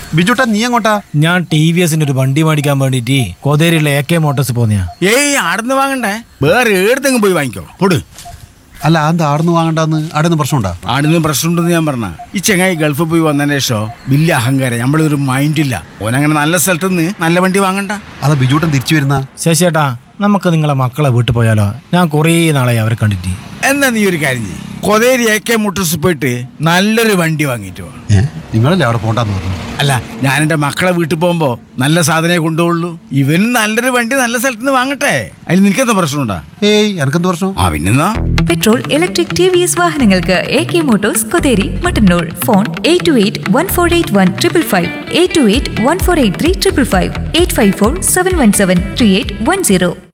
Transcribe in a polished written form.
ബിജുട്ടാ നീ എങ്ങോട്ടാ? ഞാൻ TVS ഒരു വണ്ടി മേടിക്കാൻ വേണ്ടിട്ട് കോതേരിയിലെ AK മോട്ടോഴ്സ് പോന്നെയാ. ഏയ് ആടുന്ന് വാങ്ങണ്ടേ, വേറെ ഏടത്തെങ്കിലും പോയി വാങ്ങിക്കോ. പൊട്. അല്ല അത് ആടുന്ന് വാങ്ങണ്ടെന്ന് ആടുന്ന് പ്രശ്നമുണ്ടാ? ആടുന്ന് പ്രശ്നമുണ്ടെന്ന് ഞാൻ പറഞ്ഞ ഈ ചെങ്ങായി ഗൾഫിൽ പോയി വന്നതിന് ശേഷം വലിയ അഹങ്കാരം, നമ്മളൊരു മൈൻഡില്ല. ഓനങ്ങനെ നല്ല സ്ഥലത്ത് നിന്ന് നല്ല വണ്ടി വാങ്ങണ്ട. അതാ ബിജുട്ടൻ തിരിച്ചു വരുന്ന. ശശിയേട്ടാ, നമുക്ക് നിങ്ങളെ മക്കളെ വീട്ടിൽ പോയാലോ? ഞാൻ കുറേ നാളായി അവരെ കണ്ടിട്ട്. എന്നാ നീ ഒരു കാര്യം ചെയ്യ്, കൊതേരി AK മോട്ടോഴ്സ് പോയിട്ട് നല്ലൊരു വണ്ടി വാങ്ങിയിട്ട് വാ. നിങ്ങളല്ലേ അവിടെ പോണ്ടെന്ന് പറഞ്ഞു? അല്ല, ഞാൻ എൻ്റെ മക്കളെ വീട്ടിൽ പോകുമ്പോ നല്ല സാധനമേ കൊണ്ടുപോകുള്ളൂ. ഇവൻ നല്ലൊരു വണ്ടി നല്ല സ്ഥലത്ത് നിന്ന് വാങ്ങട്ടെ. അതിന് നിനക്കെന്താ പ്രശ്നമുണ്ടാ? ഏയ് എനക്കെന്ത് പ്രശ്നം? പിന്നെന്നാ പെട്രോൾ, ഇലക്ട്രിക്, TVS വാഹനങ്ങൾക്ക് AK Motors Kotheri Mattannur. Phone 8281481555, 8281483555, 854-717-3810.